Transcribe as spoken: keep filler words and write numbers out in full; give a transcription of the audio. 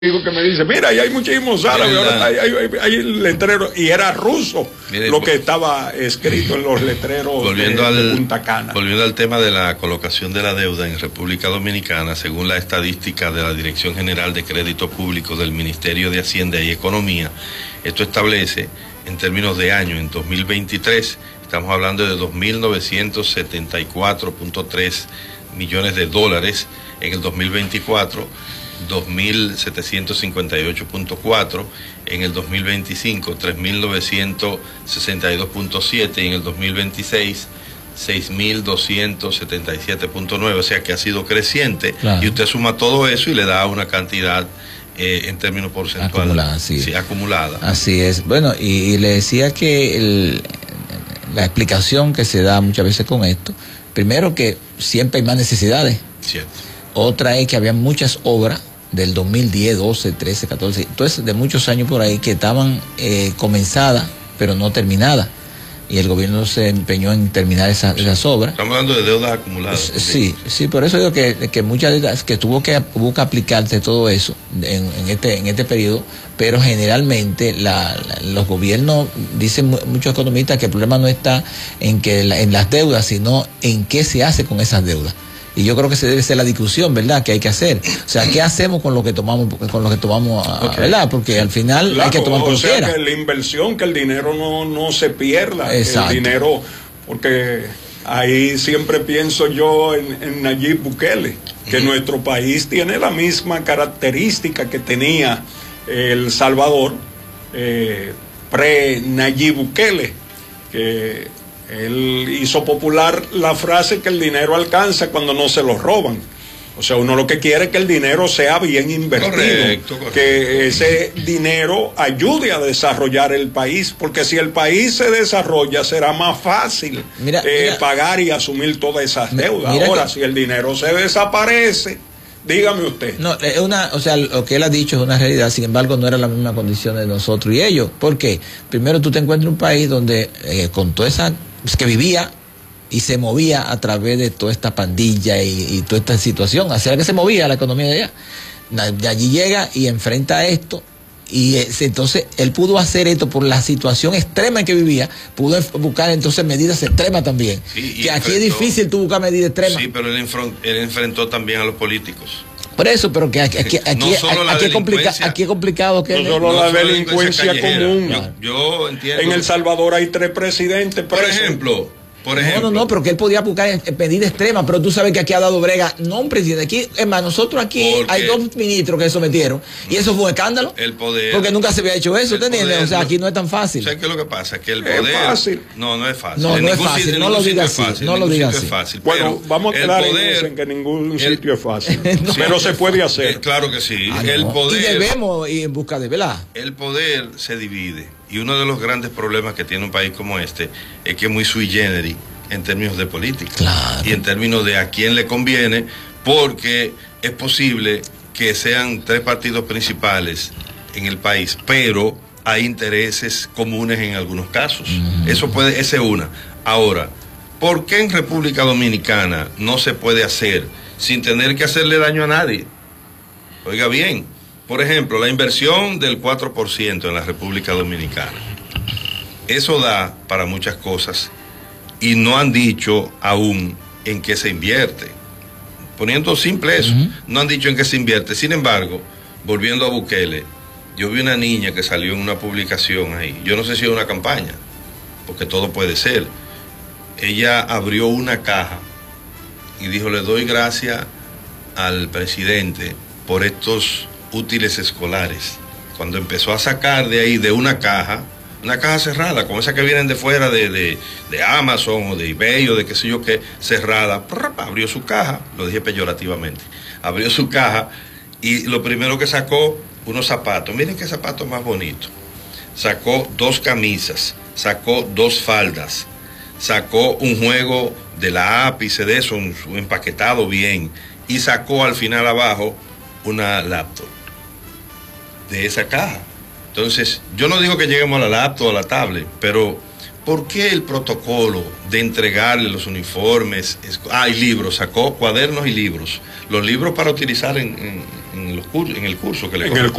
amigo que me dice, mira, ahí hay muchísimos árabes, ahora hay, hay, hay, hay letreros, y era ruso. Mire, lo que estaba escrito en los letreros volviendo de, al, de Punta Cana. Volviendo al tema de la colocación de la deuda en República Dominicana, según la estadística de la Dirección General de Crédito Público del Ministerio de Hacienda y Economía, esto establece, en términos de año, en dos mil veintitrés, estamos hablando de dos mil novecientos setenta y cuatro punto tres millones de dólares, en el dos mil veinticuatro, dos mil setecientos cincuenta y ocho punto cuatro, en el dos mil veinticinco tres mil novecientos sesenta y dos punto siete y en el dos mil veintiséis seis mil doscientos setenta y siete punto nueve, o sea que ha sido creciente, claro. Y usted suma todo eso y le da una cantidad eh, en términos porcentuales acumulada, sí. Sí, acumulada. Así es. Bueno, y, y le decía que el, la explicación que se da muchas veces con esto, primero que siempre hay más necesidades. Cierto. Otra es que había muchas obras del dos mil diez, doce, trece, catorce, entonces de muchos años por ahí que estaban eh, comenzadas, pero no terminadas. Y el gobierno se empeñó en terminar esa, esas obras. Estamos hablando de deudas acumuladas. Sí, sí, por eso digo que, que muchas deudas, que tuvo que, tuvo que aplicarse todo eso en, en, este, en este periodo, pero generalmente la, la, los gobiernos, dicen muchos economistas que el problema no está en, que la, en las deudas, sino en qué se hace con esas deudas. Y yo creo que esa debe ser la discusión, ¿verdad?, que hay que hacer. O sea, ¿qué hacemos con lo que tomamos, con lo que tomamos, okay. ¿verdad? Porque al final claro, hay que tomar como quiera. O sea, que la inversión, que el dinero no, no se pierda. Exacto. El dinero, porque ahí siempre pienso yo en, en Nayib Bukele, que uh-huh. nuestro país tiene la misma característica que tenía El Salvador, eh, pre-Nayib Bukele, que él hizo popular la frase que el dinero alcanza cuando no se lo roban. O sea, uno lo que quiere es que el dinero sea bien invertido. Correcto, correcto. Que ese dinero ayude a desarrollar el país, porque si el país se desarrolla será más fácil mira, eh, mira, pagar y asumir todas esas deudas. Ahora, que... si el dinero se desaparece, dígame usted. No, es una, o sea, lo que él ha dicho es una realidad, sin embargo, no era la misma condición de nosotros y ellos. ¿Por qué? Primero, tú te encuentras un país donde eh, con toda esa que vivía y se movía a través de toda esta pandilla y, y toda esta situación, hacia la que se movía la economía de allá. De allí llega y enfrenta esto, y es, entonces él pudo hacer esto por la situación extrema en que vivía, pudo buscar entonces medidas extremas también. Sí, que aquí es difícil tú buscar medidas extremas. Sí, pero él, enfrentó, él enfrentó también a los políticos. Por eso, pero que aquí, aquí, aquí, no solo aquí, es, complica, aquí es complicado que no solo no la solo delincuencia, delincuencia común. Yo, yo entiendo. En El Salvador hay tres presidentes. Por ejemplo, por ejemplo. No, no, no, pero que él podía buscar medidas extremas, pero tú sabes que aquí ha dado brega, no un presidente, aquí, es más, nosotros aquí hay dos ministros que sometieron, y eso fue un escándalo. El poder. Porque nunca se había hecho eso, ¿te entiendes? O sea, aquí no es tan fácil. ¿Sabes qué es lo que pasa? Que el poder. Es fácil. No, no es fácil. No, no es fácil, sitio, no lo digas así. No lo digas así. Es fácil, bueno, vamos a quedar en que ningún el, sitio es fácil. no, pero se puede hacer. Eh, claro que sí. Ah, el no. poder. Y debemos ir en busca de, ¿verdad? El poder se divide. Y uno de los grandes problemas que tiene un país como este es que es muy sui generis en términos de política, claro. Y en términos de a quién le conviene, porque es posible que sean tres partidos principales en el país, pero hay intereses comunes en algunos casos. Mm. Eso puede, esa es una. Ahora, ¿por qué en República Dominicana no se puede hacer sin tener que hacerle daño a nadie? Oiga bien, por ejemplo, la inversión del cuatro por ciento en la República Dominicana, eso da para muchas cosas. Y no han dicho aún en qué se invierte. Poniendo simple eso, uh-huh. no han dicho en qué se invierte. Sin embargo, volviendo a Bukele, yo vi una niña que salió en una publicación ahí. Yo no sé si es una campaña, porque todo puede ser. Ella abrió una caja y dijo, le doy gracias al presidente por estos útiles escolares. Cuando empezó a sacar de ahí, de una caja, una caja cerrada, como esas que vienen de fuera de, de, de Amazon o de eBay o de qué sé yo qué, cerrada, abrió su caja, lo dije peyorativamente, abrió su caja y lo primero que sacó, unos zapatos, miren qué zapatos más bonitos, sacó dos camisas, sacó dos faldas, sacó un juego de la ápice de eso, un, un empaquetado bien, y sacó al final abajo una laptop de esa caja. Entonces, yo no digo que lleguemos a la laptop o a la tablet, pero ¿por qué el protocolo de entregarle los uniformes? Ah, y libros, sacó cuadernos y libros. Los libros para utilizar en, en, en, los cursos, en el curso que le en el